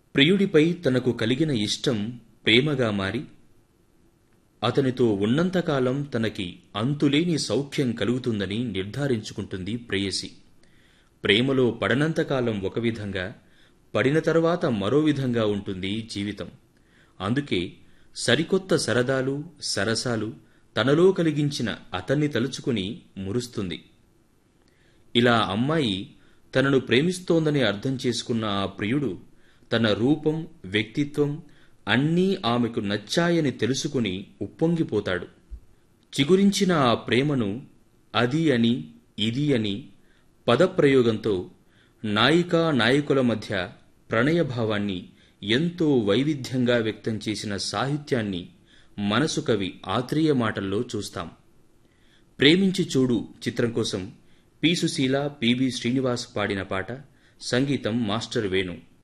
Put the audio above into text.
ప్రియుడిపై తనకు కలిగిన ఇష్టం ప్రేమగా మారి అతనితో ఉన్నంతకాలం తనకి అంతులేని సౌఖ్యం కలుగుతుందని నిర్ధారించుకుంటుంది ప్రేయసి. ప్రేమలో పడనంతకాలం ఒక విధంగా, పడిన తరువాత మరో విధంగా ఉంటుంది జీవితం. అందుకే సరికొత్త సరదాలు, సరసాలు తనలో కలిగించిన అతన్ని తలుచుకుని మురుస్తుంది. ఇలా అమ్మాయి తనను ప్రేమిస్తోందని అర్థం చేసుకున్న ఆ ప్రియుడు తన రూపం, వ్యక్తిత్వం అన్నీ ఆమెకు నచ్చాయని తెలుసుకుని ఉప్పొంగిపోతాడు. చిగురించిన ఆ ప్రేమను అది అని, ఇది అని పదప్రయోగంతో నాయికా నాయకుల మధ్య ప్రణయభావాన్ని ఎంతో వైవిధ్యంగా వ్యక్తం చేసిన సాహిత్యాన్ని మనసు కవి ఆత్రేయ మాటల్లో చూస్తాం. ప్రేమించి చూడు చిత్రం కోసం పి. సుశీల, పి.బి. శ్రీనివాస్ పాడిన పాట, సంగీతం మాస్టర్ వేణు.